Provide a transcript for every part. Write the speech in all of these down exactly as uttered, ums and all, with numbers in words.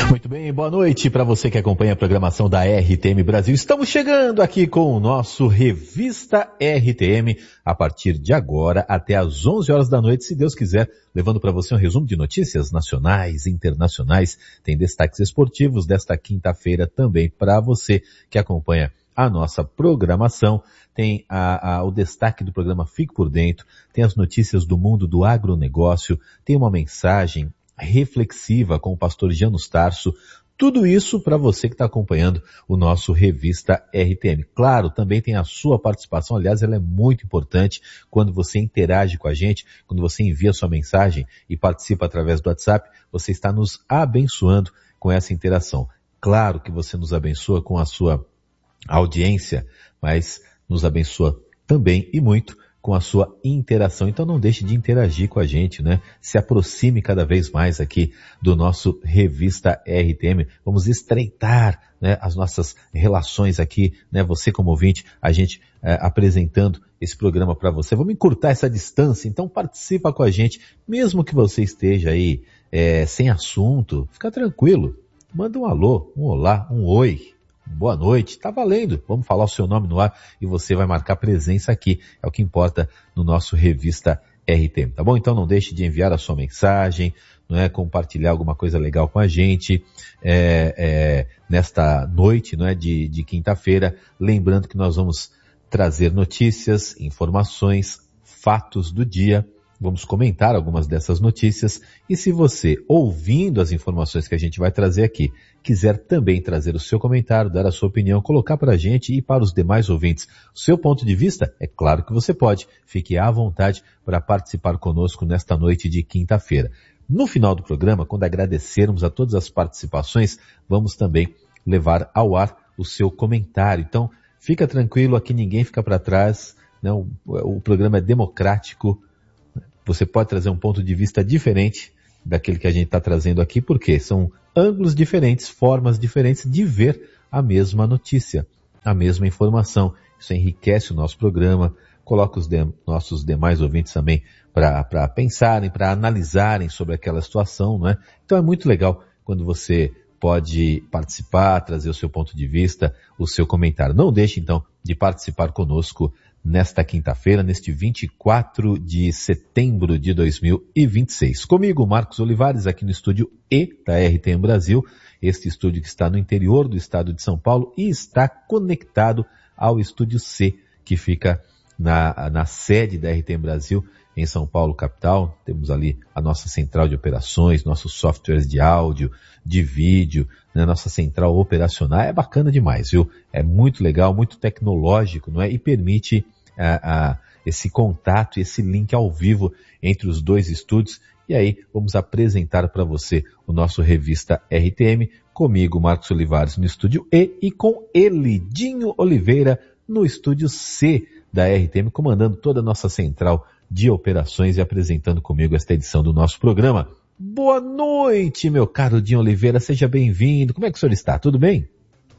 Muito bem, boa noite para você que acompanha a programação da R T M Brasil. Estamos chegando aqui com o nosso Revista R T M a partir de agora até às onze horas da noite, se Deus quiser, levando para você um resumo de notícias nacionais e internacionais. Tem destaques esportivos desta quinta-feira também para você que acompanha a nossa programação. Tem a, a, o destaque do programa Fique por Dentro, tem as notícias do mundo do agronegócio, tem uma mensagem reflexiva com o pastor Janus Tarso. Tudo isso para você que está acompanhando o nosso Revista R T M. Claro, também tem a sua participação, aliás, ela é muito importante quando você interage com a gente, quando você envia sua mensagem e participa através do WhatsApp, você está nos abençoando com essa interação. Claro que você nos abençoa com a sua audiência, mas nos abençoa também e muito com a sua interação. Então não deixe de interagir com a gente, né? Se aproxime cada vez mais aqui do nosso Revista R T M. Vamos estreitar, né, as nossas relações aqui, né? Você como ouvinte, a gente é, apresentando esse programa para você. Vamos encurtar essa distância, então participa com a gente, mesmo que você esteja aí é, sem assunto, fica tranquilo. Manda um alô, um olá, um oi. Boa noite, tá valendo. Vamos falar o seu nome no ar e você vai marcar presença aqui. É o que importa no nosso Revista R T M, tá bom? Então não deixe de enviar a sua mensagem, não é? Compartilhar alguma coisa legal com a gente é, é, nesta noite, não é? De, de quinta-feira. Lembrando que nós vamos trazer notícias, informações, fatos do dia. Vamos comentar algumas dessas notícias e se você, ouvindo as informações que a gente vai trazer aqui, quiser também trazer o seu comentário, dar a sua opinião, colocar para a gente e para os demais ouvintes o seu ponto de vista, é claro que você pode. Fique à vontade para participar conosco nesta noite de quinta-feira. No final do programa, quando agradecermos a todas as participações, vamos também levar ao ar o seu comentário. Então, fica tranquilo, aqui ninguém fica para trás, não, o programa é democrático. Você pode trazer um ponto de vista diferente daquele que a gente está trazendo aqui, porque são ângulos diferentes, formas diferentes de ver a mesma notícia, a mesma informação. Isso enriquece o nosso programa, coloca os de, nossos demais ouvintes também para pensarem, para analisarem sobre aquela situação, não é? Então é muito legal quando você pode participar, trazer o seu ponto de vista, o seu comentário. Não deixe então de participar conosco nesta quinta-feira, neste vinte e quatro de setembro de dois mil e vinte e seis. Comigo, Marcos Olivares, aqui no estúdio E da R T M Brasil, este estúdio que está no interior do estado de São Paulo e está conectado ao estúdio C, que fica na, na sede da R T M Brasil, em São Paulo, capital. Temos ali a nossa central de operações, nossos softwares de áudio, de vídeo, né, nossa central operacional. É bacana demais, viu? É muito legal, muito tecnológico, não é? E permite a, a, esse contato, esse link ao vivo entre os dois estúdios. E aí, vamos apresentar para você o nosso Revista R T M, comigo, Marcos Olivares, no estúdio E, e com ele, Dinho Oliveira, no estúdio C da R T M, comandando toda a nossa central de operações e apresentando comigo esta edição do nosso programa. Boa noite, meu caro Dinho Oliveira, seja bem-vindo. Como é que o senhor está? Tudo bem?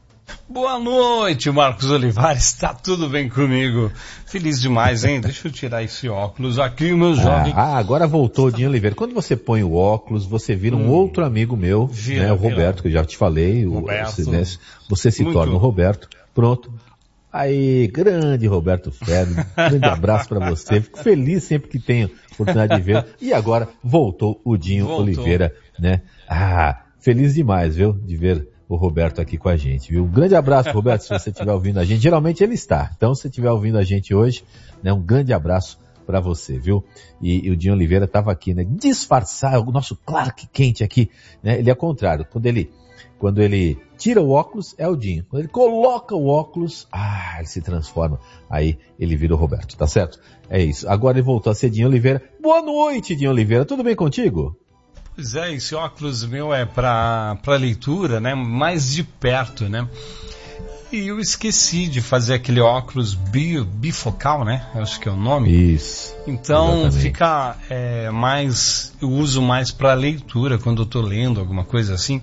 Boa noite, Marcos Olivares, está tudo bem comigo? Feliz demais, hein? Deixa eu tirar esse óculos aqui, meu jovem. Ah, ah agora voltou o Dinho Oliveira. Quando você põe o óculos, você vira um hum, outro amigo meu, vira, né? O Roberto, vira. Que eu já te falei. Roberto. Você, né? Você se Muito. torna o Roberto. Pronto. Aí, grande Roberto Ferro, grande abraço para você. Fico feliz sempre que tenho oportunidade de ver. E agora voltou o Dinho voltou. Oliveira, né? Ah, feliz demais, viu? De ver o Roberto aqui com a gente, viu? Um grande abraço, Roberto, se você estiver ouvindo a gente. Geralmente ele está. Então, se você estiver ouvindo a gente hoje, né, um grande abraço para você, viu? E, e o Dinho Oliveira estava aqui, né? Disfarçar o nosso Clark Kent aqui, né? Ele é o contrário. Quando ele, quando ele tira o óculos, é o Dinho. Quando ele coloca o óculos, ah, ele se transforma. Aí ele vira o Roberto, tá certo? É isso. Agora ele voltou a ser Dinho Oliveira. Boa noite, Dinho Oliveira. Tudo bem contigo? Pois é, esse óculos meu é para para leitura, né? Mais de perto, né? E eu esqueci de fazer aquele óculos bi, bifocal, né? Eu acho que é o nome. Isso. Então exatamente. Fica é, mais, eu uso mais para leitura quando eu tô lendo alguma coisa assim.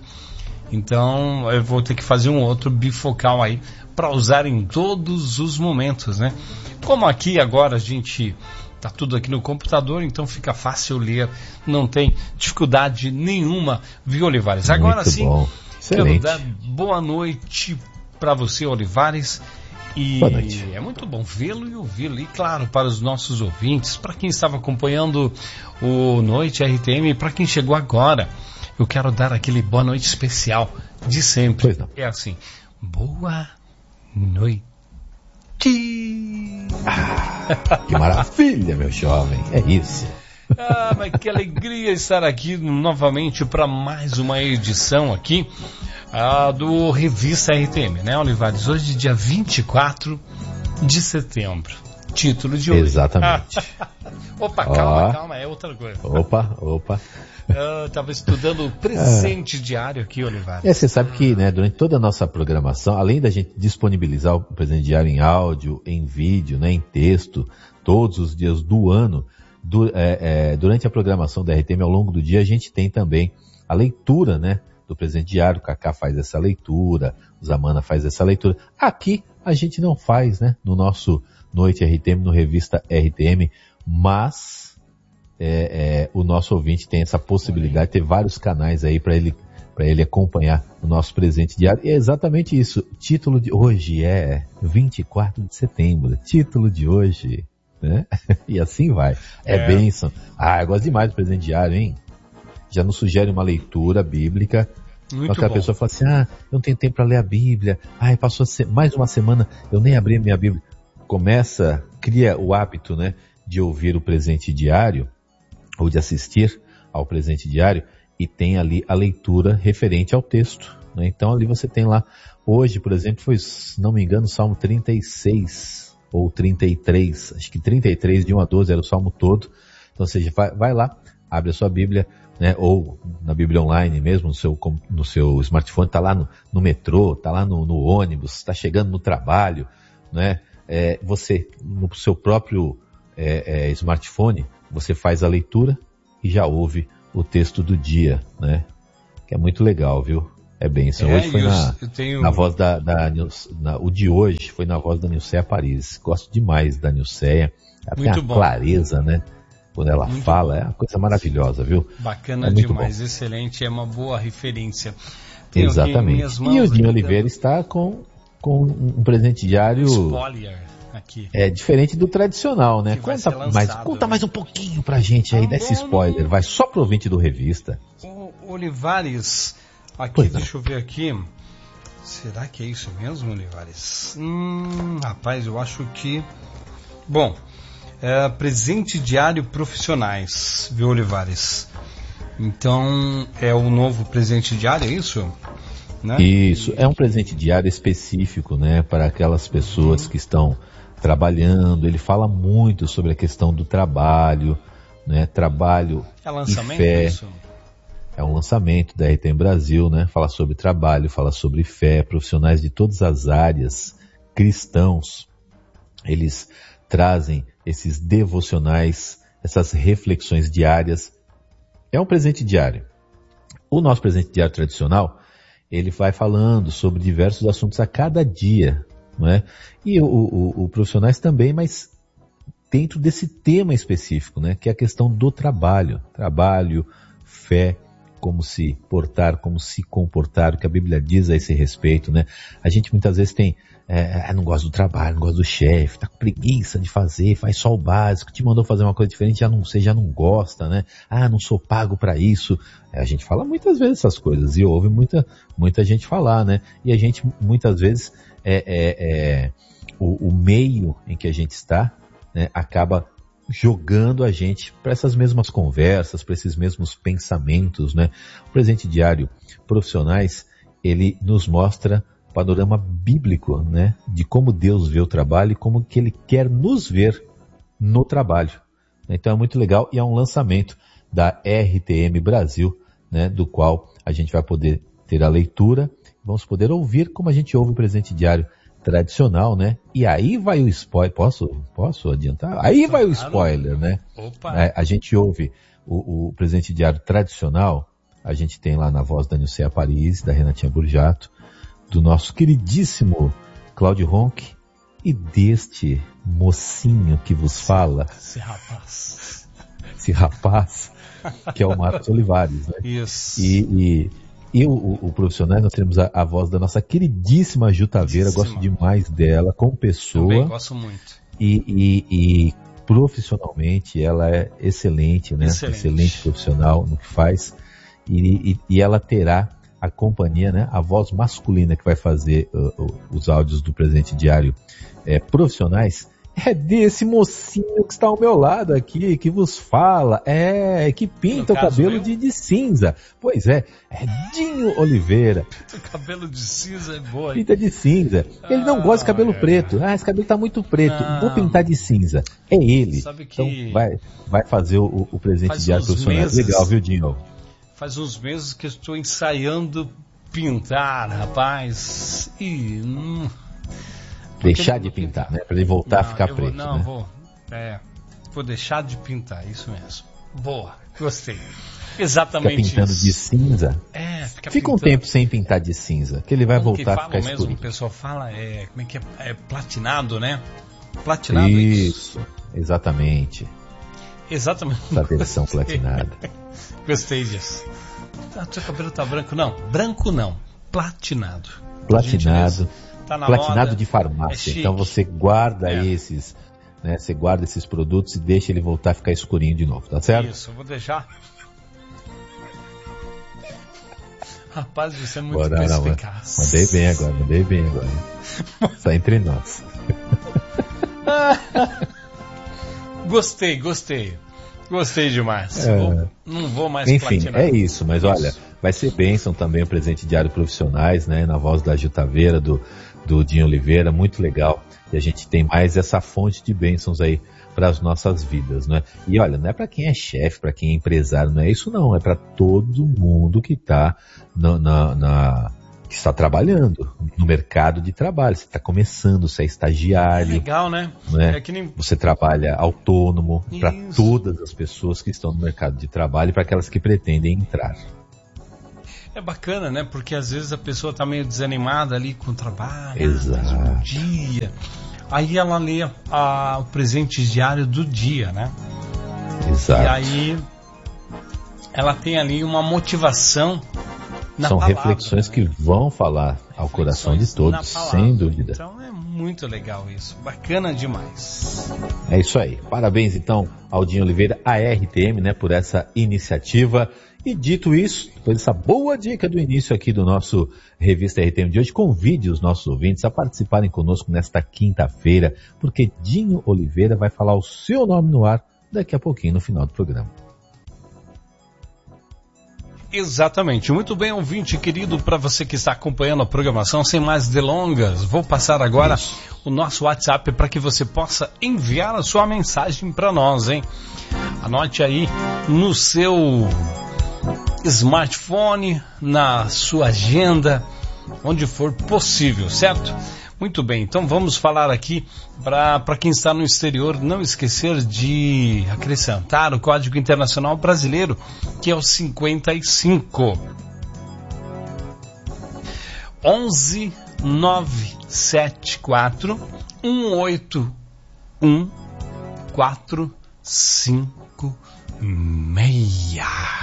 Então eu vou ter que fazer um outro bifocal aí para usar em todos os momentos, né? Como aqui agora a gente Tá tudo aqui no computador, então fica fácil ler, não tem dificuldade nenhuma, viu, Olivares? Agora Muito sim, bom. quero dar boa noite para você, Olivares. E boa noite. É muito bom vê-lo e ouvi-lo. E claro, para os nossos ouvintes, para quem estava acompanhando o Noite R T M, para quem chegou agora, eu quero dar aquele boa noite especial de sempre. Pois não. É assim, boa noite. Ah, que maravilha, meu jovem. É isso. Ah, mas que alegria estar aqui novamente para mais uma edição aqui ah, do Revista R T M, né, Olivares? Hoje, dia vinte e quatro de setembro. Título de hoje. Exatamente. Opa, calma, oh. calma, é outra coisa. Opa, opa. Eu estava estudando o presente ah. diário aqui, Olivares. É, você sabe que, né, durante toda a nossa programação, além da gente disponibilizar o presente diário em áudio, em vídeo, né, em texto, todos os dias do ano, du- é, é, durante a programação da R T M ao longo do dia, a gente tem também a leitura, né, do presente diário. O Cacá faz essa leitura, o Zamana faz essa leitura. Aqui a gente não faz, né, no nosso Noite R T M, no Revista R T M, mas é, é, o nosso ouvinte tem essa possibilidade de ter vários canais aí para ele, para ele acompanhar o nosso presente diário. E é exatamente isso. Título de hoje é vinte e quatro de setembro. Título de hoje, né? E assim vai. É, é bênção. Ah, eu gosto demais do presente diário, hein? Já nos sugere uma leitura bíblica. Muito Aquela bom. pessoa fala assim, ah, eu não tenho tempo para ler a Bíblia. Ai, passou mais uma semana, eu nem abri a minha Bíblia. Começa, cria o hábito, né, de ouvir o presente diário, ou de assistir ao presente diário, e tem ali a leitura referente ao texto, né? Então ali você tem lá, hoje, por exemplo, foi, se não me engano, o Salmo trinta e seis, ou trinta e três, acho que trinta e três, de um a doze, era o Salmo todo. Então, ou seja, vai, vai lá, abre a sua Bíblia, né, ou na Bíblia online mesmo, no seu, no seu smartphone, tá lá no, no metrô, tá lá no, no ônibus, tá chegando no trabalho, né? É, você, no seu próprio é, é, smartphone, você faz a leitura e já ouve o texto do dia, né? Que é muito legal, viu? É bênção. É, hoje foi na, tenho... na voz da, da na, o de hoje foi na voz da Nilceia Paris. Gosto demais da Nilceia. Ela muito tem a bom. clareza, né? Quando ela muito fala, bom. É uma coisa maravilhosa, viu? Bacana é demais, bom. Excelente, é uma boa referência. Tenho Exatamente. E o Dinho Oliveira está com com um presente diário spoiler aqui. É diferente do tradicional, né? Conta, lançado, mais, conta né? mais um pouquinho pra gente aí, ah, desse spoiler. Vai só pro ouvinte do Revista. O Olivares, aqui, pois deixa não. eu ver aqui. Será que é isso mesmo, Olivares? Hum, rapaz, eu acho que... Bom, é, presente diário profissionais, viu, Olivares? Então, é o novo presente diário, é isso? Né? Isso, é um presente diário específico, né, para aquelas pessoas uhum. que estão trabalhando. Ele fala muito sobre a questão do trabalho, né, trabalho é lançamento, e fé. Isso? É um lançamento da R T M Brasil, né, fala sobre trabalho, fala sobre fé, profissionais de todas as áreas, cristãos, eles trazem esses devocionais, essas reflexões diárias. É um presente diário. O nosso presente diário tradicional, ele vai falando sobre diversos assuntos a cada dia, não é? E o, o, o profissionais também, mas dentro desse tema específico, né? Que é a questão do trabalho. Trabalho, fé, como se portar, como se comportar, o que a Bíblia diz a esse respeito, né? A gente muitas vezes tem, é, não gosta do trabalho, não gosta do chefe, tá com preguiça de fazer, faz só o básico, te mandou fazer uma coisa diferente, já não, você já não gosta, né? Ah, não sou pago para isso. É, a gente fala muitas vezes essas coisas e ouve muita, muita gente falar, né? E a gente muitas vezes, é, é, é, o, o meio em que a gente está, né, acaba jogando a gente para essas mesmas conversas, para esses mesmos pensamentos, né? O presente diário profissionais, ele nos mostra o panorama bíblico, né? De como Deus vê o trabalho e como que Ele quer nos ver no trabalho. Então é muito legal e é um lançamento da R T M Brasil, né? Do qual a gente vai poder ter a leitura, vamos poder ouvir como a gente ouve o presente diário tradicional, né? E aí vai o spoiler. Posso, posso adiantar? Aí vai o spoiler, né? Opa. A, a gente ouve o, o presente diário tradicional, a gente tem lá na voz da Nilceia Paris, da Renatinha Burjato, do nosso queridíssimo Cláudio Ronck e deste mocinho que vos fala. Esse rapaz. Esse rapaz, que é o Marcos Olivares, né? Isso. E, e, e o, o, o Profissionais, nós temos a, a voz da nossa queridíssima Ju Taveira, gosto demais dela, como pessoa. Também gosto muito. E, e, e profissionalmente ela é excelente, né? Excelente. Excelente profissional no que faz. E, e, e ela terá a companhia, né? A voz masculina que vai fazer uh, uh, os áudios do Presente Diário é, profissionais. É desse mocinho que está ao meu lado aqui, que vos fala, é, que pinta o cabelo de, de cinza. Pois é, é Dinho Oliveira. Pinta o cabelo de cinza é boa. Pinta de cinza. Ele ah, não gosta de cabelo é. preto. Ah, esse cabelo tá muito preto. Não. Vou pintar de cinza. É ele. Sabe que então vai, vai fazer o, o Presente Diário profissional. Meses, legal, viu, Dinho? Faz uns meses que eu estou ensaiando pintar, rapaz. E... Hum... Deixar de pintar, né? Para ele voltar não, a ficar vou, preto. Não, né? vou. É, vou deixar de pintar, isso mesmo. Boa, gostei. Exatamente fica pintando isso. de cinza. É, fica, fica pintando. um tempo sem pintar de cinza, que ele vai como voltar que a ficar mesmo, escuro. O pessoal fala, é, como é que é? É platinado, né? Platinado. Isso, isso. exatamente. Exatamente. Essa versão platinada. Gostei disso. Ah, seu cabelo tá branco? Não, branco não. Platinado. Platinado. Tá na platinado moda, de farmácia. É então você guarda é. esses, né? Você guarda esses produtos e deixa ele voltar a ficar escurinho de novo, tá certo? Isso, eu vou deixar. Rapaz, você é muito Bora, perspicaz. Não, mandei bem agora, mandei bem agora. Só entre nós. Gostei, gostei. Gostei demais. É. Vou, não vou mais Enfim, platinar. é isso, mas isso. olha, vai ser bênção também o Presente Diário Profissionais, né? Na voz da Ju Taveira, do, do Dinho Oliveira, muito legal. E a gente tem mais essa fonte de bênçãos aí para as nossas vidas, né? E olha, não é para quem é chefe, para quem é empresário, não é isso não, é para todo mundo que está na, na, na, que está trabalhando no mercado de trabalho. Você está começando, você é estagiário. É legal, né? né? É que nem... Você trabalha autônomo, para todas as pessoas que estão no mercado de trabalho e para aquelas que pretendem entrar. É bacana, né? Porque às vezes a pessoa está meio desanimada ali com o trabalho. Exato. Ah, um dia. Aí ela lê a, o presente diário do dia, né? Exato. E aí ela tem ali uma motivação na São palavra, reflexões, né? Que vão falar ao coração de todos, sem dúvida. Então é muito legal isso, bacana demais. É isso aí. Parabéns então ao Dinho Oliveira, a R T M, né, por essa iniciativa. E dito isso, depois dessa boa dica do início aqui do nosso Revista R T M de hoje, convide os nossos ouvintes a participarem conosco nesta quinta-feira, porque Dinho Oliveira vai falar o seu nome no ar daqui a pouquinho no final do programa. Exatamente. Muito bem, ouvinte querido, para você que está acompanhando a programação, sem mais delongas, vou passar agora Isso. o nosso WhatsApp para que você possa enviar a sua mensagem para nós, hein? Anote aí no seu smartphone, na sua agenda, onde for possível, certo? Muito bem, então vamos falar aqui para quem está no exterior, não esquecer de acrescentar o Código Internacional Brasileiro, que é o cinquenta e cinco. onze nove sete quatro um oito um quatro cinco seis.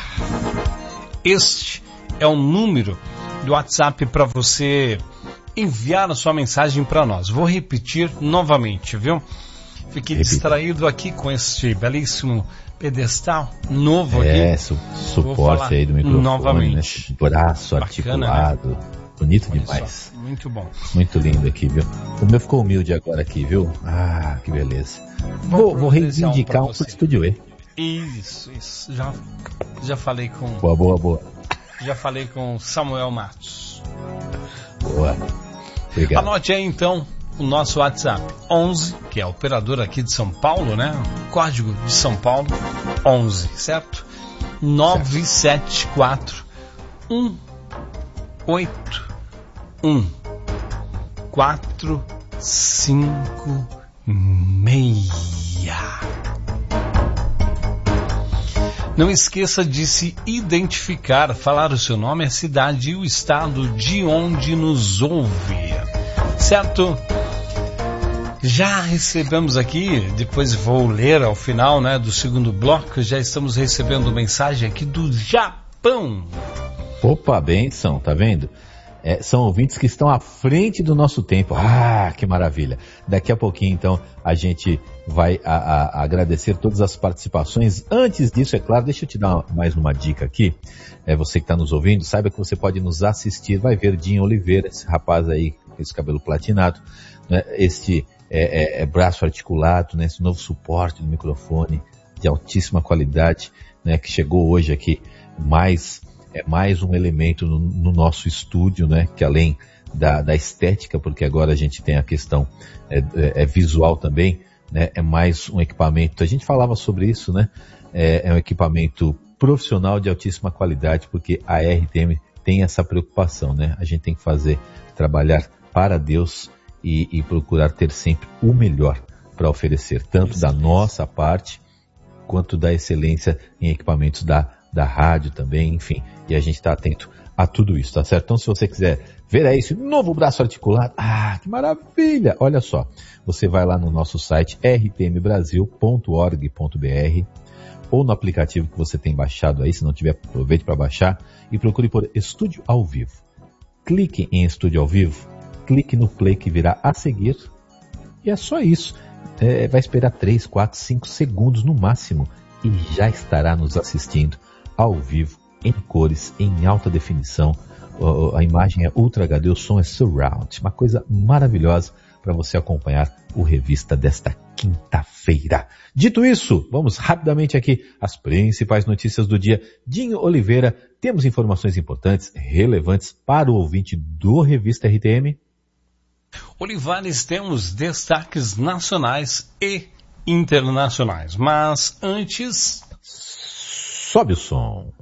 Este é o número do WhatsApp para você enviar a sua mensagem para nós. Vou repetir novamente, viu? Fiquei Repita. distraído aqui com este belíssimo pedestal novo aqui. É, su suporte aí do microfone, novamente. Né? Braço Bacana, articulado. Né? Bonito Olha demais. Só. Muito bom. Muito lindo aqui, viu? O meu ficou humilde agora aqui, viu? Ah, que beleza. Vou, vou reivindicar um pro Estúdio E. Isso, isso. Já, já falei com... Boa, boa, boa. Já falei com Samuel Matos. Boa. Obrigado. Anote aí então o nosso WhatsApp onze, que é a operadora aqui de São Paulo, né? Código de São Paulo, onze, certo? nove sete quatro um oito um quatro cinco seis. Não esqueça de se identificar, falar o seu nome, a cidade e o estado de onde nos ouve, certo? Já recebemos aqui, depois vou ler ao final, né, do segundo bloco, já estamos recebendo mensagem aqui do Japão. Opa, benção, tá vendo? É, são ouvintes que estão à frente do nosso tempo. Ah, que maravilha. Daqui a pouquinho, então, a gente vai a, a, agradecer todas as participações. Antes disso, é claro, deixa eu te dar mais uma dica aqui. É, você que está nos ouvindo, saiba que você pode nos assistir. Vai ver Dinho Oliveira, esse rapaz aí com esse cabelo platinado, né? Este é, é, é braço articulado, né? Esse novo suporte do microfone de altíssima qualidade, né? Que chegou hoje aqui mais... É mais um elemento no, no nosso estúdio, né? Que além da, da estética, porque agora a gente tem a questão é, é, é visual também, né? É mais um equipamento. A gente falava sobre isso, né? É, é um equipamento profissional de altíssima qualidade, porque a R T M tem essa preocupação, né? A gente tem que fazer, trabalhar para Deus e, e procurar ter sempre o melhor para oferecer, tanto da nossa parte quanto da excelência em equipamentos da da rádio também, enfim, e a gente está atento a tudo isso, tá certo? Então, se você quiser ver aí esse novo braço articulado, ah, que maravilha! Olha só, você vai lá no nosso site r t m brasil ponto org ponto b r ou no aplicativo que você tem baixado aí, se não tiver, aproveite para baixar e procure por Estúdio ao Vivo. Clique em Estúdio ao Vivo, clique no play que virá a seguir e é só isso. É, vai esperar três, quatro, cinco segundos no máximo e já estará nos assistindo ao vivo, em cores, em alta definição. A imagem é Ultra H D, o som é Surround. Uma coisa maravilhosa para você acompanhar o Revista desta quinta-feira. Dito isso, vamos rapidamente aqui às principais notícias do dia. Dinho Oliveira, temos informações importantes, relevantes para o ouvinte do Revista R T M? Olivares, temos destaques nacionais e internacionais, mas antes... Sobe o som.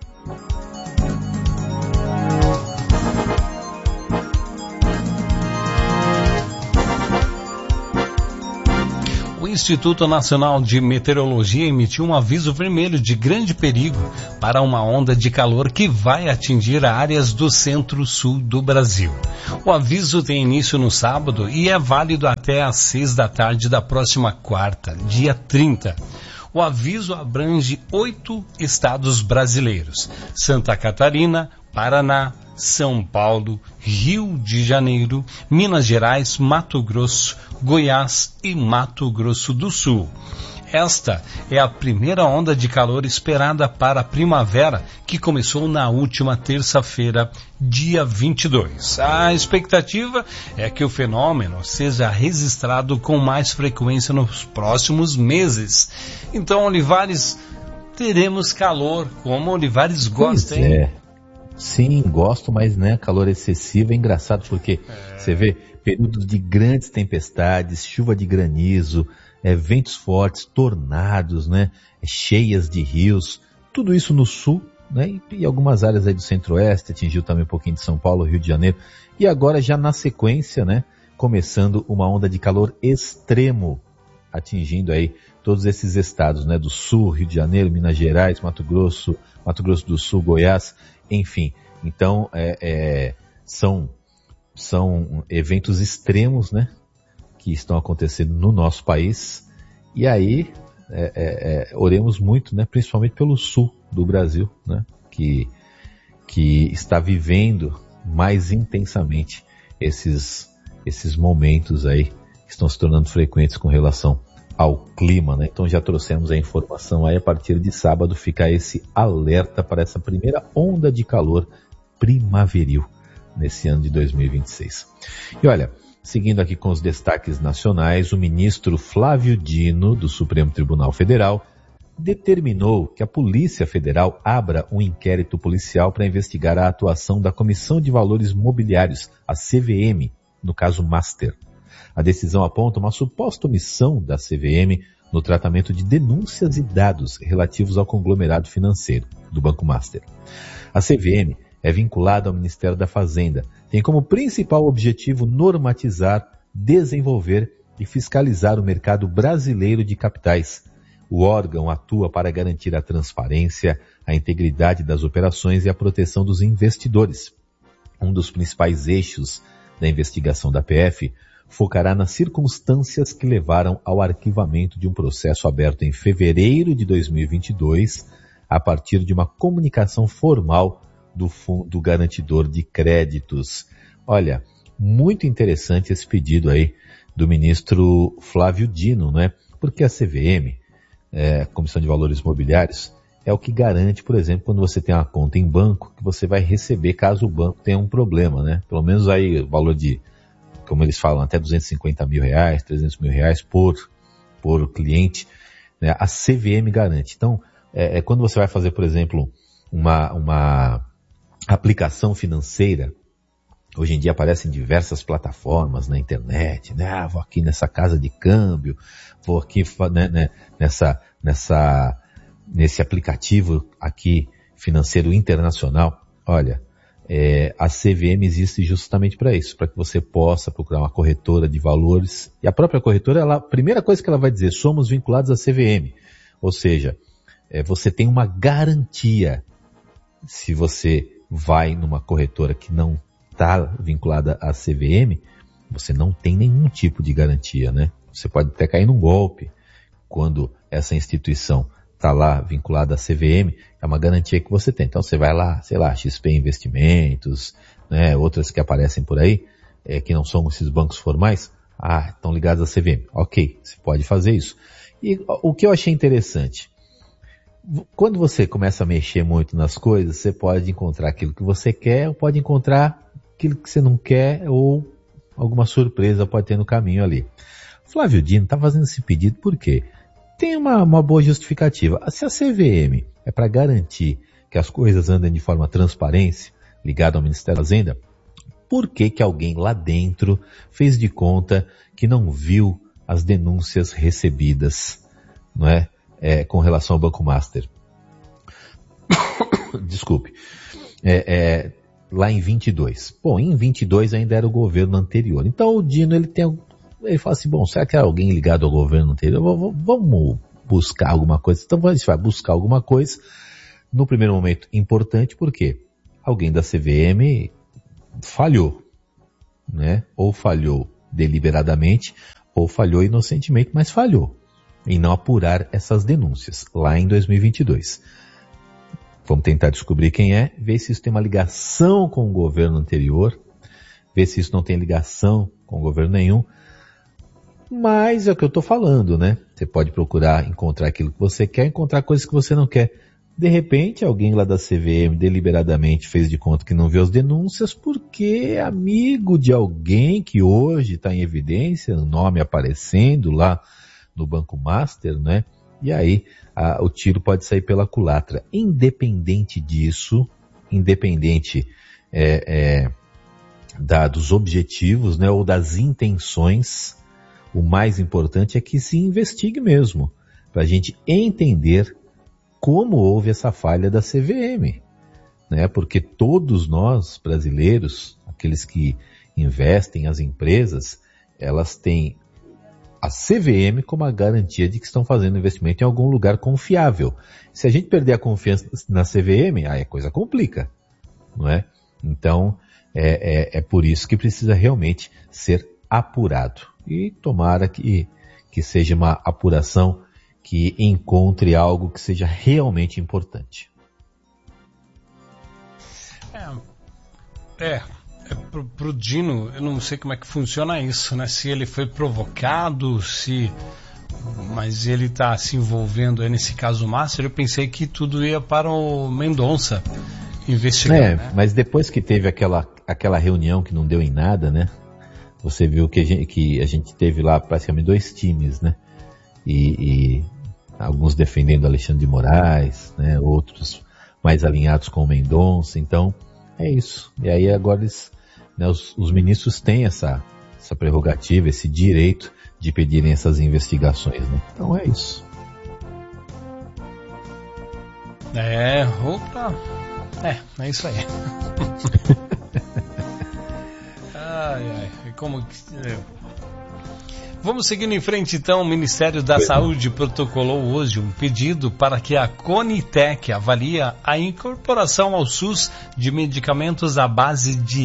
O Instituto Nacional de Meteorologia emitiu um aviso vermelho de grande perigo para uma onda de calor que vai atingir áreas do centro-sul do Brasil. O aviso tem início no sábado e é válido até às seis da tarde da próxima quarta, dia trinta. O aviso abrange oito estados brasileiros: Santa Catarina, Paraná, São Paulo, Rio de Janeiro, Minas Gerais, Mato Grosso, Goiás e Mato Grosso do Sul. Esta é a primeira onda de calor esperada para a primavera, que começou na última terça-feira, dia vinte e dois. A expectativa é que o fenômeno seja registrado com mais frequência nos próximos meses. Então, Olivares, teremos calor, como Olivares gosta, pois hein? É. Sim, gosto, mas né, calor excessivo é engraçado porque é. Você vê períodos de grandes tempestades, chuva de granizo, é, ventos fortes, tornados, né, cheias de rios, tudo isso no sul, né, e, e algumas áreas aí do centro-oeste, atingiu também um pouquinho de São Paulo, Rio de Janeiro, e agora já na sequência, né, começando uma onda de calor extremo, atingindo aí todos esses estados, né, do sul, Rio de Janeiro, Minas Gerais, Mato Grosso, Mato Grosso do Sul, Goiás, enfim. Então, é, é, são, são eventos extremos, né, que estão acontecendo no nosso país, e aí é, é, é, oremos muito, né, principalmente pelo sul do Brasil, né, que, que está vivendo mais intensamente esses, esses momentos aí que estão se tornando frequentes com relação ao clima, né? Então já trouxemos a informação aí, a partir de sábado fica esse alerta para essa primeira onda de calor primaveril nesse ano de dois mil e vinte e seis. E olha, seguindo aqui com os destaques nacionais, o ministro Flávio Dino, do Supremo Tribunal Federal, determinou que a Polícia Federal abra um inquérito policial para investigar a atuação da Comissão de Valores Mobiliários, a C V M, no caso Master. A decisão aponta uma suposta omissão da C V M no tratamento de denúncias e dados relativos ao conglomerado financeiro do Banco Master. A C V M é vinculada ao Ministério da Fazenda, tem como principal objetivo normatizar, desenvolver e fiscalizar o mercado brasileiro de capitais. O órgão atua para garantir a transparência, a integridade das operações e a proteção dos investidores. Um dos principais eixos da investigação da P F focará nas circunstâncias que levaram ao arquivamento de um processo aberto em fevereiro de dois mil e vinte e dois, a partir de uma comunicação formal do Fundo Garantidor de Créditos. Olha, muito interessante esse pedido aí do ministro Flávio Dino, né? Porque a C V M, é, Comissão de Valores Imobiliários, é o que garante, por exemplo, quando você tem uma conta em banco, que você vai receber caso o banco tenha um problema, né? Pelo menos aí o valor de, como eles falam, até duzentos e cinquenta mil reais, trezentos mil reais por, por cliente, né? A C V M garante. Então, é, é quando você vai fazer, por exemplo, uma, uma aplicação financeira, hoje em dia aparecem diversas plataformas na internet, né? Ah, vou aqui nessa casa de câmbio, vou aqui né, né, nessa, nessa, nesse aplicativo aqui financeiro internacional. Olha, é, a C V M existe justamente para isso, para que você possa procurar uma corretora de valores. E a própria corretora, ela, a primeira coisa que ela vai dizer, somos vinculados à C V M. Ou seja, é, você tem uma garantia. Se você vai numa corretora que não está vinculada à C V M, você não tem nenhum tipo de garantia, né? Você pode até cair num golpe quando essa instituição está lá vinculada à C V M, é uma garantia que você tem. Então você vai lá, sei lá, X P Investimentos, né, outras que aparecem por aí, é, que não são esses bancos formais, ah, estão ligados à C V M. Ok, você pode fazer isso. E o que eu achei interessante, quando você começa a mexer muito nas coisas, você pode encontrar aquilo que você quer, ou pode encontrar aquilo que você não quer, ou alguma surpresa pode ter no caminho ali. Flávio Dino está fazendo esse pedido por quê? Tem uma, uma boa justificativa. Se a C V M é para garantir que as coisas andem de forma transparente, ligado ao Ministério da Fazenda, por que que alguém lá dentro fez de conta que não viu as denúncias recebidas, não é? É, com relação ao Banco Master? Desculpe. É, é, lá em vinte e dois. Bom, em vinte e dois ainda era o governo anterior. Então o Dino, ele tem... Ele fala assim, bom, será que era alguém ligado ao governo anterior? Vamos buscar alguma coisa. Então a gente vai buscar alguma coisa. No primeiro momento, importante, porque alguém da C V M falhou, né? Ou falhou deliberadamente, ou falhou inocentemente, mas falhou em não apurar essas denúncias, lá em dois mil e vinte e dois. Vamos tentar descobrir quem é, ver se isso tem uma ligação com o governo anterior, ver se isso não tem ligação com o governo nenhum. Mas é o que eu estou falando, né? Você pode procurar encontrar aquilo que você quer, encontrar coisas que você não quer. De repente, alguém lá da C V M deliberadamente fez de conta que não viu as denúncias porque é amigo de alguém que hoje está em evidência, o nome aparecendo lá no Banco Master, né? E aí a, o tiro pode sair pela culatra. Independente disso, independente é, é, da, dos objetivos, né, ou das intenções, o mais importante é que se investigue mesmo, para a gente entender como houve essa falha da C V M, né? Porque todos nós, brasileiros, aqueles que investem, as empresas, elas têm a C V M como a garantia de que estão fazendo investimento em algum lugar confiável. Se a gente perder a confiança na C V M, aí a coisa complica, não é? Então, é, é, é por isso que precisa realmente ser apurado. E tomara que, que seja uma apuração que encontre algo que seja realmente importante. É, é, é pro, pro Dino, eu não sei como é que funciona isso, né? Se ele foi provocado, se... Mas ele está se envolvendo aí nesse caso Master, eu pensei que tudo ia para o Mendonça investigar. É, né? Mas depois que teve aquela, aquela reunião que não deu em nada, né? Você viu que a gente, que a gente teve lá praticamente dois times, né? E, e alguns defendendo Alexandre de Moraes, né? Outros mais alinhados com o Mendonça. Então, é isso. E aí agora eles, né, os, os ministros têm essa, essa prerrogativa, esse direito de pedirem essas investigações, né? Então é isso. É, opa. É, é isso aí. Ai, ai, como que... Vamos seguindo em frente, então. O Ministério da Saúde protocolou hoje um pedido para que a Conitec avalie a incorporação ao SUS de medicamentos à base de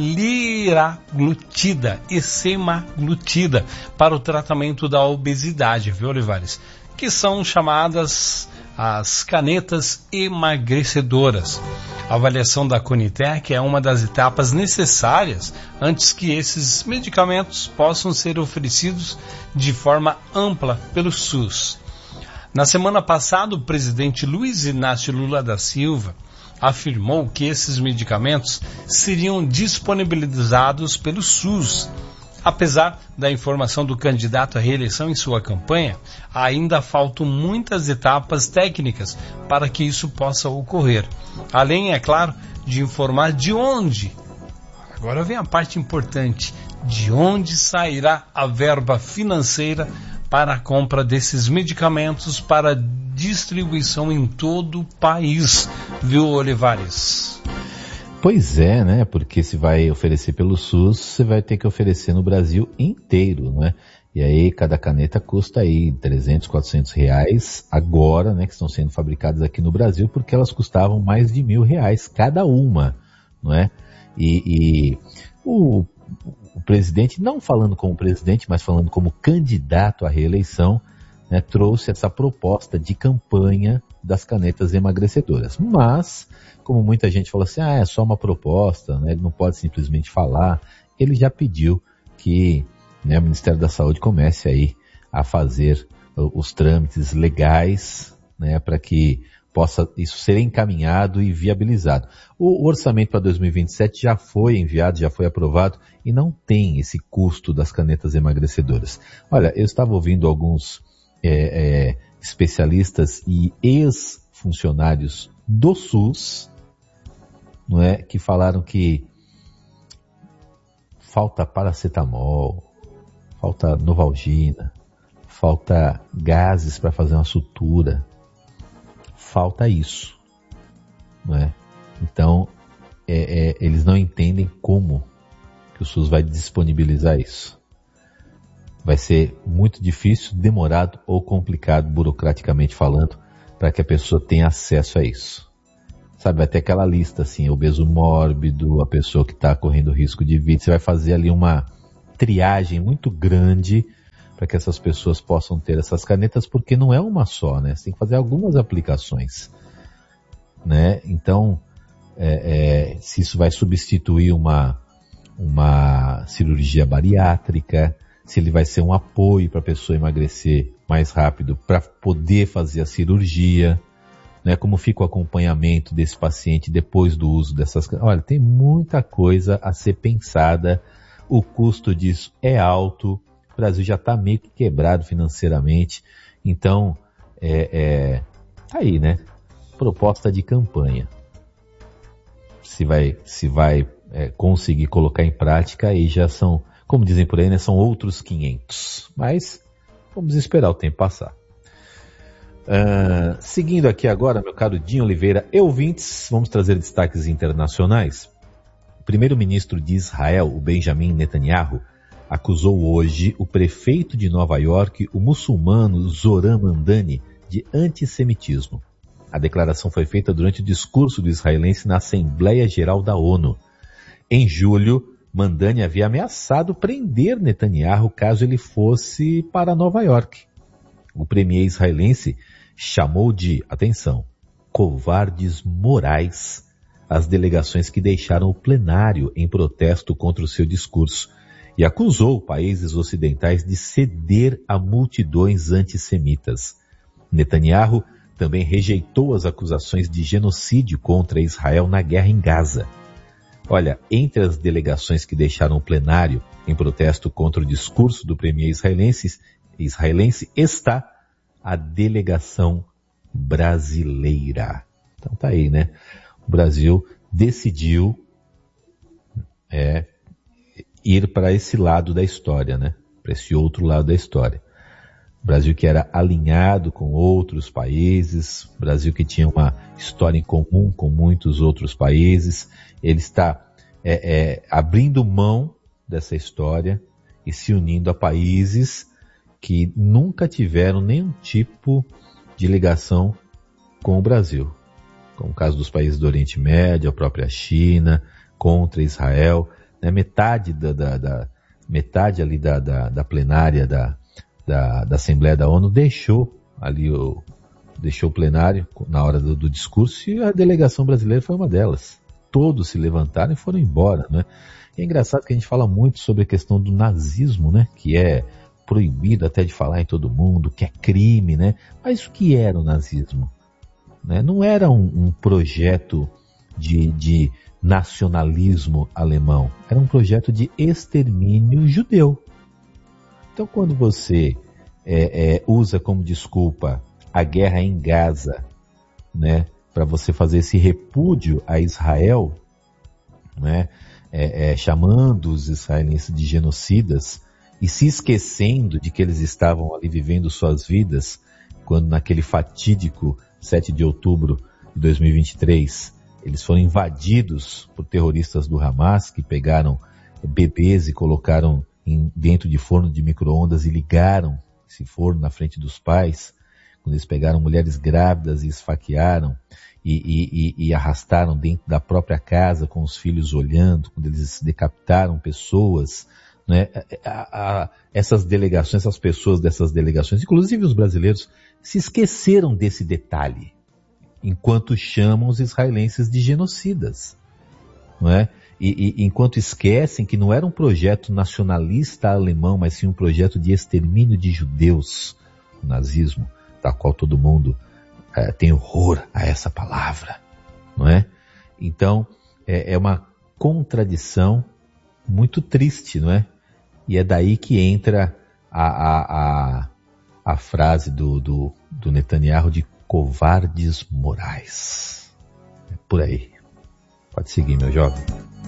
liraglutida e semaglutida para o tratamento da obesidade, viu, Olivares? Que são chamadas as canetas emagrecedoras. A avaliação da Conitec é uma das etapas necessárias antes que esses medicamentos possam ser oferecidos de forma ampla pelo SUS. Na semana passada, o presidente Luiz Inácio Lula da Silva afirmou que esses medicamentos seriam disponibilizados pelo SUS. Apesar da informação do candidato à reeleição em sua campanha, ainda faltam muitas etapas técnicas para que isso possa ocorrer. Além, é claro, de informar de onde, agora vem a parte importante, de onde sairá a verba financeira para a compra desses medicamentos para distribuição em todo o país, viu, Olivares? Pois é, né? Porque se vai oferecer pelo SUS, você vai ter que oferecer no Brasil inteiro, não é? E aí cada caneta custa aí trezentos, quatrocentos reais agora, né? Que estão sendo fabricadas aqui no Brasil, porque elas custavam mais de mil reais cada uma, não é? E, e o, o presidente, não falando como presidente, mas falando como candidato à reeleição, né, trouxe essa proposta de campanha das canetas emagrecedoras. Mas, como muita gente falou assim, ah, é só uma proposta, né, ele não pode simplesmente falar, ele já pediu que, né, o Ministério da Saúde comece aí a fazer os trâmites legais, né, para que possa isso ser encaminhado e viabilizado. O, o orçamento para dois mil e vinte e sete já foi enviado, já foi aprovado e não tem esse custo das canetas emagrecedoras. Olha, eu estava ouvindo alguns é, é, especialistas e ex-funcionários do SUS, não é, que falaram que falta paracetamol, falta Novalgina, falta gases para fazer uma sutura, falta isso, não é? Então, é, é, eles não entendem como que o SUS vai disponibilizar isso. Vai ser muito difícil, demorado ou complicado, burocraticamente falando, para que a pessoa tenha acesso a isso. Sabe, vai ter aquela lista assim, obeso mórbido, a pessoa que está correndo risco de vida. Você vai fazer ali uma triagem muito grande para que essas pessoas possam ter essas canetas, porque não é uma só, né? Você tem que fazer algumas aplicações, né? Então, é, é, se isso vai substituir uma, uma cirurgia bariátrica, se ele vai ser um apoio para a pessoa emagrecer mais rápido, para poder fazer a cirurgia, né? Como fica o acompanhamento desse paciente depois do uso dessas... Olha, tem muita coisa a ser pensada, o custo disso é alto, o Brasil já está meio que quebrado financeiramente, então, é, é, aí, né? Proposta de campanha. Se vai, se vai é, conseguir colocar em prática, aí já são, como dizem por aí, né? São outros quinhentos. Mas, vamos esperar o tempo passar. Uh, seguindo aqui agora, meu caro Dinho Oliveira e ouvintes, vamos trazer destaques internacionais. O primeiro-ministro de Israel, o Benjamin Netanyahu, acusou hoje o prefeito de Nova York, o muçulmano Zoran Mandani, de antissemitismo. A declaração foi feita durante o discurso do israelense na Assembleia Geral da ONU. Em julho, Mandani havia ameaçado prender Netanyahu caso ele fosse para Nova York. O premier israelense chamou de, atenção, covardes morais as delegações que deixaram o plenário em protesto contra o seu discurso e acusou países ocidentais de ceder a multidões antissemitas. Netanyahu também rejeitou as acusações de genocídio contra Israel na guerra em Gaza. Olha, entre as delegações que deixaram o plenário em protesto contra o discurso do premier israelense, israelense está a delegação brasileira. Então tá aí, né? O Brasil decidiu é, ir para esse lado da história, né? Para esse outro lado da história. O Brasil que era alinhado com outros países, o Brasil que tinha uma história em comum com muitos outros países, ele está é, é, abrindo mão dessa história e se unindo a países que nunca tiveram nenhum tipo de ligação com o Brasil, como o caso dos países do Oriente Médio, a própria China, contra Israel, né? Metade da, da, da metade ali da, da, da plenária da, da, da Assembleia da ONU deixou ali o deixou o plenário na hora do, do discurso, e a delegação brasileira foi uma delas. Todos se levantaram e foram embora, né? E é engraçado que a gente fala muito sobre a questão do nazismo, né? Que é proibido até de falar em todo mundo, que é crime, né? Mas o que era o nazismo? Né? Não era um, um projeto de, de nacionalismo alemão, era um projeto de extermínio judeu. Então, quando você é, é, usa como desculpa a guerra em Gaza, né, para você fazer esse repúdio a Israel, né, é, é, chamando os israelenses de genocidas e se esquecendo de que eles estavam ali vivendo suas vidas, quando naquele fatídico sete de outubro de dois mil e vinte e três, eles foram invadidos por terroristas do Hamas, que pegaram bebês e colocaram em, dentro de forno de micro-ondas e ligaram esse forno na frente dos pais, quando eles pegaram mulheres grávidas e esfaquearam e, e, e, e arrastaram dentro da própria casa com os filhos olhando, quando eles decapitaram pessoas, né? A, a, essas delegações, essas pessoas dessas delegações, inclusive os brasileiros, se esqueceram desse detalhe, enquanto chamam os israelenses de genocidas, não é? E, e enquanto esquecem que não era um projeto nacionalista alemão, mas sim um projeto de extermínio de judeus, o nazismo, da qual todo mundo é, tem horror a essa palavra, não é? Então, é, é uma contradição muito triste, não é? E é daí que entra a, a, a, a frase do, do, do Netanyahu de covardes morais. É por aí. Pode seguir, meu jovem.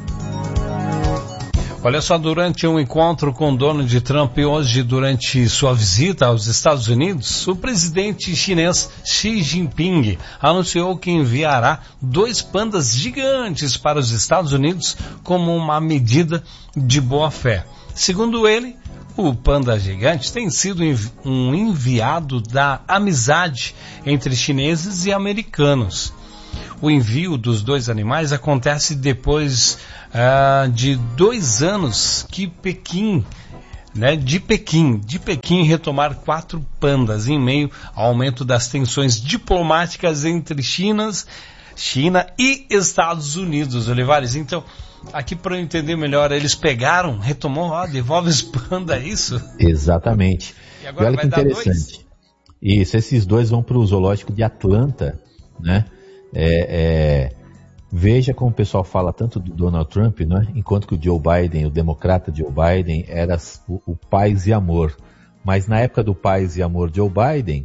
Olha só, durante um encontro com Donald Trump hoje, durante sua visita aos Estados Unidos, o presidente chinês Xi Jinping anunciou que enviará dois pandas gigantes para os Estados Unidos como uma medida de boa-fé. Segundo ele, o panda gigante tem sido um enviado da amizade entre chineses e americanos. O envio dos dois animais acontece depois uh, de dois anos que Pequim, né, de Pequim, de Pequim retomar quatro pandas em meio ao aumento das tensões diplomáticas entre Chinas, China e Estados Unidos, Olivares. Então, aqui para eu entender melhor, eles pegaram, retomou, ó, devolve os pandas, é isso? Exatamente. E agora e olha vai que dar interessante. Dois? Isso, esses dois vão para o zoológico de Atlanta, né? É, é, veja como o pessoal fala tanto do Donald Trump, né? Enquanto que o Joe Biden, o democrata Joe Biden, era o, o paz e amor. Mas na época do paz e amor Joe Biden,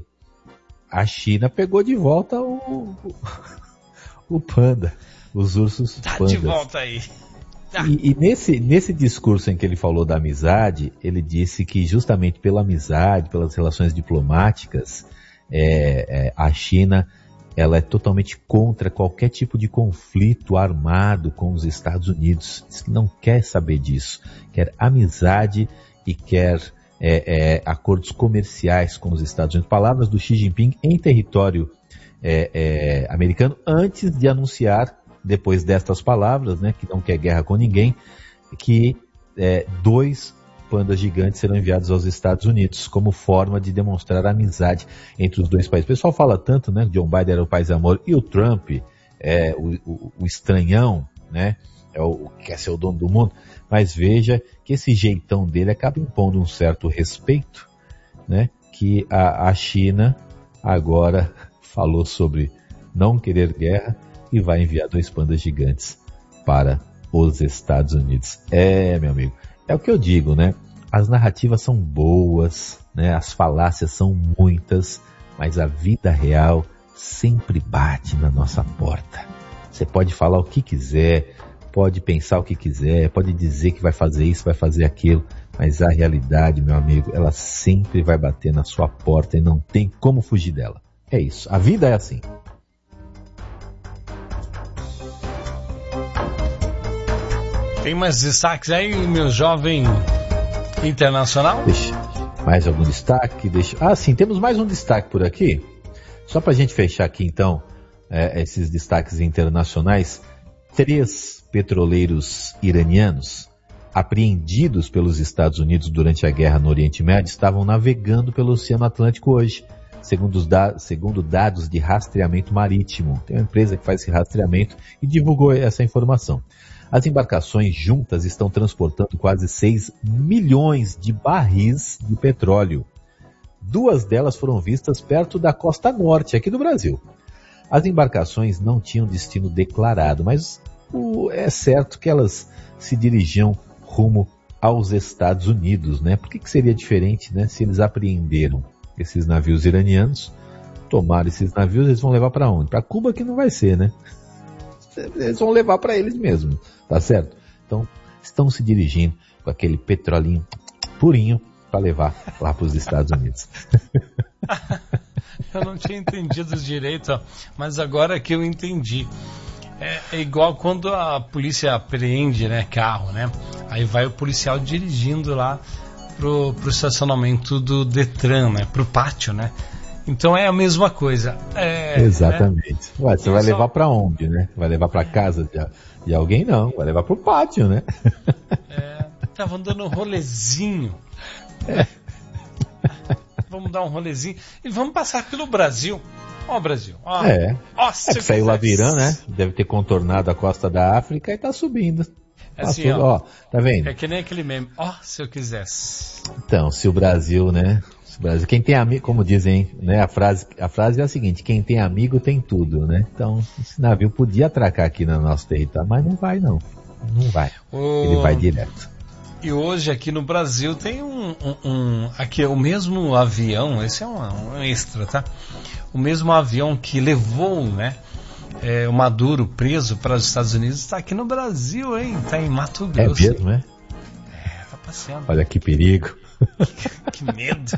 a China pegou de volta o, o, o panda, os ursos tá pandas. De volta aí. Tá. E, e nesse, nesse discurso em que ele falou da amizade, ele disse que justamente pela amizade, pelas relações diplomáticas, é, é, a China ela é totalmente contra qualquer tipo de conflito armado com os Estados Unidos. Diz que não quer saber disso. Quer amizade e quer é, é, acordos comerciais com os Estados Unidos. Palavras do Xi Jinping em território é, é, americano, antes de anunciar, depois destas palavras, né, que não quer guerra com ninguém, que é, dois pandas gigantes serão enviados aos Estados Unidos como forma de demonstrar amizade entre os dois países. O pessoal fala tanto, né, que Joe Biden era o paz e amor e o Trump é o, o, o estranhão, né, é o que quer ser o dono do mundo, mas veja que esse jeitão dele acaba impondo um certo respeito, né, que a, a China agora falou sobre não querer guerra e vai enviar dois pandas gigantes para os Estados Unidos. É, meu amigo, é o que eu digo, né? As narrativas são boas, né? As falácias são muitas, mas a vida real sempre bate na nossa porta. Você pode falar o que quiser, pode pensar o que quiser, pode dizer que vai fazer isso, vai fazer aquilo, mas a realidade, meu amigo, ela sempre vai bater na sua porta e não tem como fugir dela. É isso, a vida é assim. Tem mais destaques aí, meu jovem Internacional? Deixa, mais algum destaque? Deixa, ah, sim, temos mais um destaque por aqui. Só para a gente fechar aqui, então, é, esses destaques internacionais. Três petroleiros iranianos, apreendidos pelos Estados Unidos durante a guerra no Oriente Médio, estavam navegando pelo Oceano Atlântico hoje, segundo, os da- segundo dados de rastreamento marítimo. Tem uma empresa que faz esse rastreamento e divulgou essa informação. As embarcações juntas estão transportando quase seis milhões de barris de petróleo. Duas delas foram vistas perto da costa norte, aqui do Brasil. As embarcações não tinham destino declarado, mas o, é certo que elas se dirigiam rumo aos Estados Unidos, né? Por que, que seria diferente, né? Se eles apreenderam esses navios iranianos, tomaram esses navios, eles vão levar para onde? Para Cuba, que não vai ser, né? Eles vão levar para eles mesmos, tá certo? Então, estão se dirigindo com aquele petrolinho purinho para levar lá para os Estados Unidos. Eu não tinha entendido direito, mas agora que eu entendi. É, é igual quando a polícia apreende, né, carro, né? Aí vai o policial dirigindo lá pro, pro estacionamento do Detran, né? Pro pátio, né? Então é a mesma coisa. É, exatamente. Né? Ué, você vai levar para onde, né? Vai levar para casa de, de alguém? Não, vai levar pro pátio, né? É, estavam dando um rolezinho. É. Vamos dar um rolezinho e vamos passar pelo Brasil. Ó, Brasil. Ó, é. Ó, é que saiu lá virando, né? Deve ter contornado a costa da África e tá subindo. É assim, Passou, ó, ó, tá vendo? É que nem aquele meme. Ó, se eu quisesse. Então, se o Brasil, né? Se o Brasil, quem tem amigo, como dizem, né? A frase, a frase é a seguinte: quem tem amigo tem tudo, né? Então, esse navio podia atracar aqui no nosso território, mas não vai, não. Não vai. O... Ele vai direto. E hoje aqui no Brasil tem um, um, um aqui o mesmo avião, esse é um, um extra, tá? O mesmo avião que levou, né, é, o Maduro preso para os Estados Unidos está aqui no Brasil, hein? Está em Mato Grosso. É mesmo, é? É, tá passeando. Olha que perigo. Que, que medo.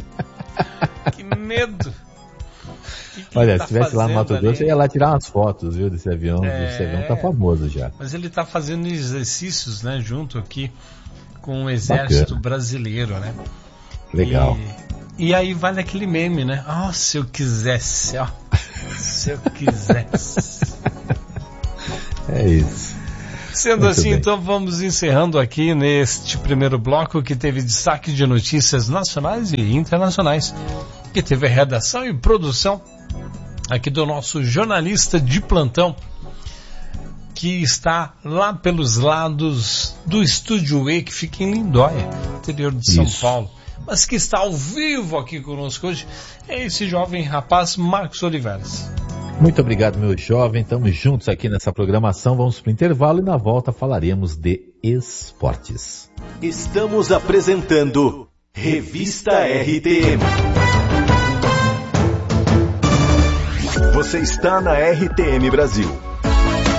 Que medo. Que que Olha, tá se estivesse lá no Mato Grosso, eu ia lá tirar umas fotos, viu, desse avião. É... Esse avião tá famoso já. Mas ele tá fazendo exercícios, né, junto aqui com o exército Bacana. brasileiro, né? Legal. E, e aí vale aquele meme, né? Oh, se eu quisesse, ó. Se eu quisesse. É isso. Sendo Muito assim, bem. Então vamos encerrando aqui neste primeiro bloco que teve destaque de notícias nacionais e internacionais, que teve a redação e produção aqui do nosso jornalista de plantão, que está lá pelos lados do Estúdio E, que fica em Lindóia, interior de São Isso. Paulo, mas que está ao vivo aqui conosco hoje, é esse jovem rapaz, Marcos Oliveras. Muito obrigado, meu jovem, estamos juntos aqui nessa programação, vamos para o intervalo e na volta falaremos de esportes. Estamos apresentando Revista R T M. Você está na R T M Brasil.